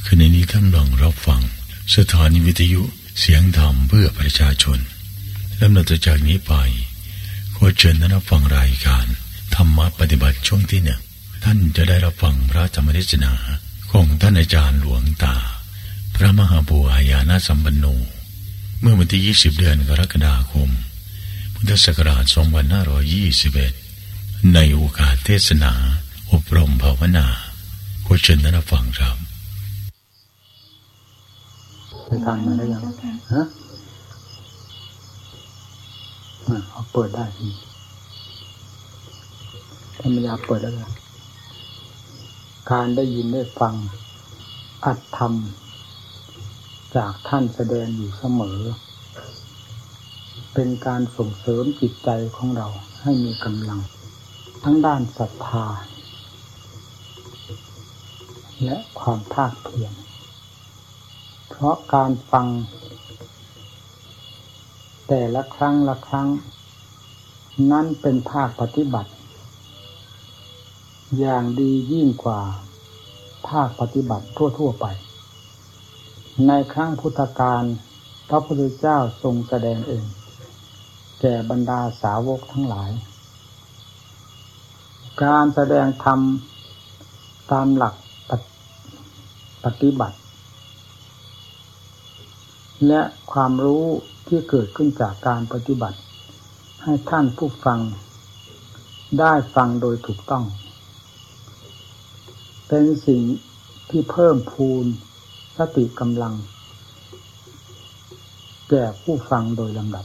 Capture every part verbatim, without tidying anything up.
ขณะนี้ท่านลองรับฟังสถานีวิทยุเสียงธรรมเพื่อประชาชนและนับจากนี้ไปขอเชิญท่านรับฟังรายการธรรมปฏิบัติช่วงที่หนึ่งท่านจะได้รับฟังพระธรรมเทศนาของท่านอาจารย์หลวงตาพระมหาบัวญาณสัมปันโนเมื่อวันที่ยี่สิบเดือนกรกฎาคมพุทธศักราชสองพันห้าร้อยยี่สิบเอ็ดในโอกาสเทศนาอบรมภาวนาขอเชิญท่านรับฟังครับไปทานมาได้ยังฮะเขาเปิดได้ทีธรรมดาเปิดได้เลยการได้ยินได้ฟังอัตธรรมจากท่านแสดงอยู่เสมอเป็นการส่งเสริมจิตใจของเราให้มีกำลังทั้งด้านศรัทธาและความภาคเพียรเพราะการฟังแต่ละครั้งละครั้งนั่นเป็นภาคปฏิบัติอย่างดียิ่งกว่าภาคปฏิบัติทั่วๆไปในครั้งพุทธกาลพระพุทธเจ้าทรงแสดงเองแก่บรรดาสาวกทั้งหลายการแสดงธรรมตามหลักปฏิบัติและความรู้ที่เกิดขึ้นจากการปฏิบัติให้ท่านผู้ฟังได้ฟังโดยถูกต้องเป็นสิ่งที่เพิ่มพูนสติกำลังแก่ผู้ฟังโดยลำดับ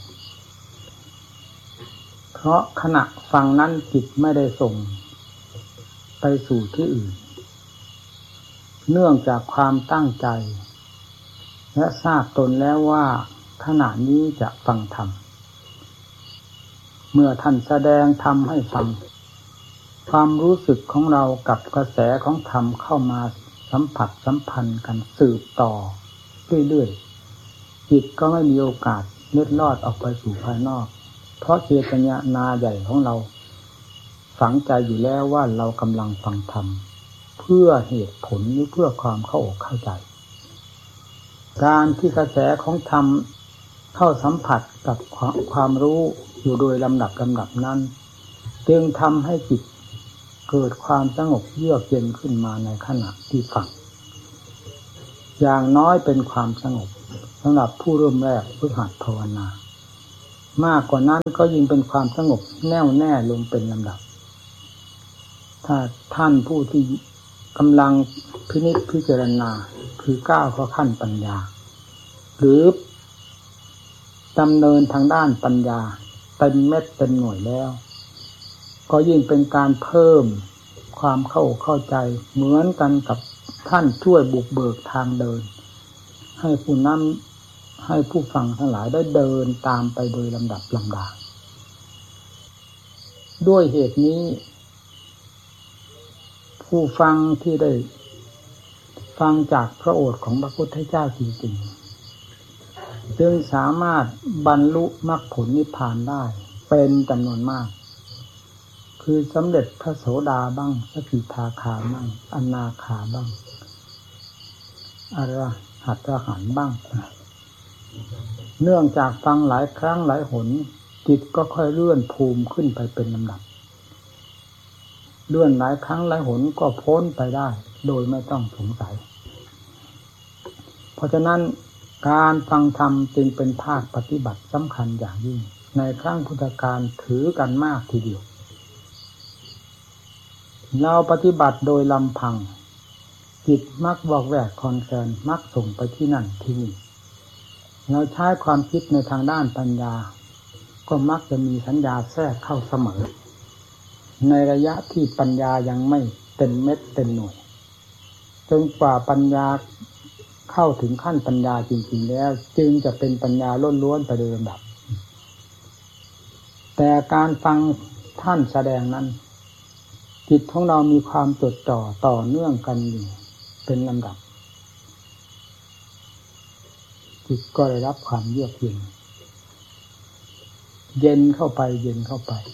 เพราะขณะฟังนั้นจิตไม่ได้ส่งไปสู่ที่อื่นเนื่องจากความตั้งใจและทราบตนแล้วว่าขณะนี้จะฟังธรรมเมื่อท่านแสดงธรรมให้ฟังความรู้สึกของเรากับกระแสของธรรมเข้ามาสัมผัสสัมพันธ์กันสืบต่อเรื่อยๆจิตก็ไม่มีโอกาสเล็ดลอดออกไปสู่ภายนอกเพราะเจตนาใหญ่ของเราฝังใจอยู่แล้วว่าเรากำลังฟังธรรมเพื่อเหตุผลหรือเพื่อความเข้าอกเข้าใจการที่กระแสของธรรมเข้าสัมผัสกับความรู้อยู่โดยลำดับลำดับนั้นจึงทำให้จิตเกิดความสงบเยือกเย็นขึ้นมาในขณะที่ฟังอย่างน้อยเป็นความสงบสำหรับผู้เริ่มแรกฝึกหัดภาวนามากกว่านั้นก็ยิ่งเป็นความสงบแน่วแน่ลงเป็นลำดับถ้าท่านผู้ที่กำลังพินิจพิจารณาคือก้าวเข้าขั้นปัญญาหรือดำเนินทางด้านปัญญาเป็นเม็ดเป็นหน่วยแล้วก็ยิ่งเป็นการเพิ่มความเข้าเข้าใจเหมือนกันกับท่านช่วยบุกเบิกทางเดินให้ผู้นำให้ผู้ฟังทั้งหลายได้เดินตามไปโดยลำดับลำดาด้วยเหตุนี้ผู้ฟังที่ได้ฟังจากพระโอษฐ์ของพระพุทธเจ้าจริงๆจึงสามารถบรรลุมรรคผลนิพพานได้เป็นจำนวนมากคือสำเร็จพระโสดาบ้างสกิทาคาบ้างอนาคาบ้างอรหัตอรหันต์บ้างเนื่องจากฟังหลายครั้งหลายหนจิตก็ค่อยเลื่อนภูมิขึ้นไปเป็นลำดับเลื่อนหลายครั้งหลายหนก็พ้นไปได้โดยไม่ต้องสงสัยเพราะฉะนั้นการฟังธรรมจึงเป็นภาคปฏิบัติสำคัญอย่างยิ่งในครั้งพุทธกาลถือกันมากทีเดียวเราปฏิบัติโดยลำพังจิตมักบอกแวกคอนแคลนมักส่งไปที่นั่นที่นี่เราใช้ความคิดในทางด้านปัญญาก็มักจะมีสัญญาแทรกเข้าเสมอในระยะที่ปัญญายังไม่เต็มเม็ดเต็มหน่วยจนกว่าปัญญาเข้าถึงขั้นปัญญาจริงๆแล้วจึงจะเป็นปัญญาล้วนๆไปโดยลำดับแต่การฟังท่านแสดงนั้นจิตของเรามีความจดจ่อต่อเนื่องกันอยู่เป็นลำดับจิตก็ได้รับความเยือกเย็นเย็นเข้าไปเย็นเข้าไป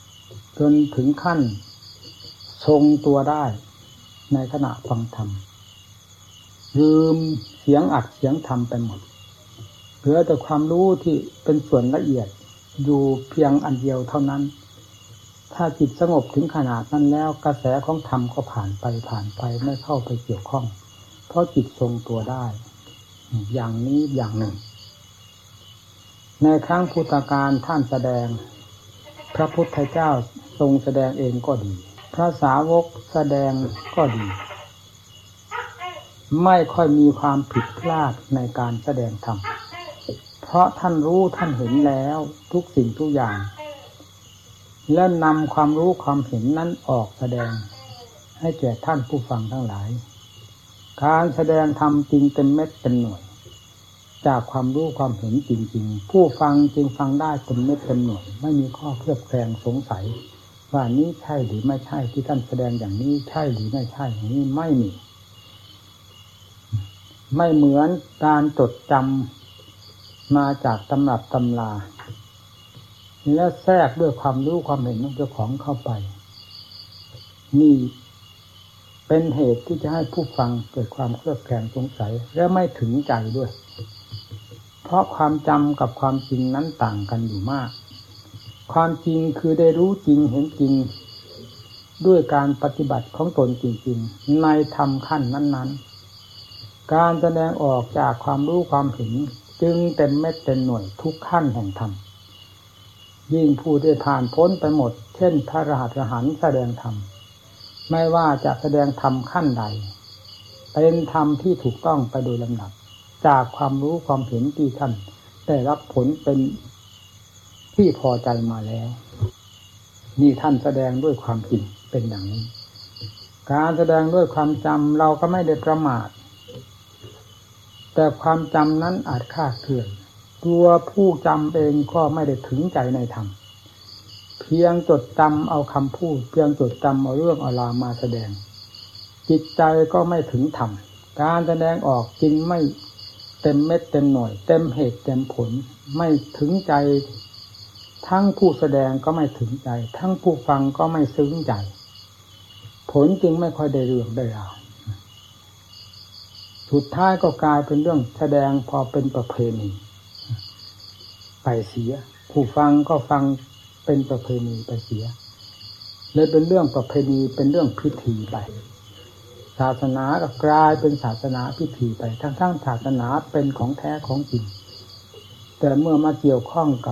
จนถึงขั้นทรงตัวได้ในขณะฟังธรรมลืมเสียงอัดเสียงทำไปหมดเหลือแต่ความรู้ที่เป็นส่วนละเอียดอยู่เพียงอันเดียวเท่านั้นถ้าจิตสงบถึงขนาดนั้นแล้วกระแสของธรรมก็ผ่านไปผ่านไปไม่เข้าไปเกี่ยวข้องเพราะจิตทรงตัวได้อย่างนี้อย่างหนึ่งในครั้งพุทธกาลท่านแสดงพระพุทธเจ้าทรงแสดงเองก็ดีพระสาวกแสดงก็ดีไม่ค่อยมีความผิดพลาดในการแสดงธรรมเพราะท่านรู้ท่านเห็นแล้วทุกสิ่งทุกอย่างและนำความรู้ความเห็นนั้นออกแสดงให้แก่ท่านผู้ฟังทั้งหลายการแสดงธรรมจริงเป็นเม็ดเป็นหน่วยจากความรู้ความเห็นจริงๆผู้ฟังจึงฟังได้เป็นเม็ดเป็นหน่วยไม่มีข้อเคลือบแคลงสงสัยว่านี้ใช่หรือไม่ใช่ที่ท่านแสดงอย่างนี้ใช่หรือไม่ใช่อย่างนี้ไม่มีไม่เหมือนการจดจำมาจากตำรับตำราและแทรกด้วยความรู้ความเห็นของเจ้าของเข้าไปนี่เป็นเหตุที่จะให้ผู้ฟังเกิดความเคลือบแคลงสงสัยและไม่ถึงใจด้วยเพราะความจำกับความจริงนั้นต่างกันอยู่มากความจริงคือได้รู้จริงเห็นจริงด้วยการปฏิบัติของตนจริงๆในธรรมขั้นนั้นๆการแสดงออกจากความรู้ความเห็นจึงเต็มเม็ดเต็มหน่วยทุกขั้นแห่งธรรมยิ่งผู้ได้ผ่านพ้นไปหมดเช่นพระอรหันต์อรหันต์แสดงธรรมไม่ว่าจะแสดงธรรมขั้นใดเป็นธรรมที่ถูกต้องไปโดยลำดับจากความรู้ความเห็นที่ท่านได้รับผลเป็นที่พอใจมาแล้วนี่ท่านแสดงด้วยความจริงเป็นอย่างนี้การแสดงด้วยความจำเราก็ไม่ได้ประมาทแต่ความจำนั้นอาจคลาดเคลื่อนตัวผู้จำเองก็ไม่ได้ถึงใจในธรรมเพียงจดจำเอาคำพูดเพียงจดจำเอาเรื่องเอาราวมาแสดงจิตใจก็ไม่ถึงธรรมการแสดงออกจริงไม่เต็มเม็ดเต็มหน่วยเต็มเหตุเต็มผลไม่ถึงใจทั้งผู้แสดงก็ไม่ถึงใจทั้งผู้ฟังก็ไม่ซึ้งใจผลจึงไม่ค่อยได้เรื่องได้ราวสุดท้ายก็กลายเป็นเรื่องแสดงพอเป็นประเพณีไปเสียผู้ฟังก็ฟังเป็นประเพณีไปเสียเลยเป็นเรื่องประเพณีเป็นเรื่องพิธีไปศาสนาก็กลายเป็นศาสนาพิธีไปทั้งๆศาสนาเป็นของแท้ของจริงแต่เมื่อมาเกี่ยวข้องกับ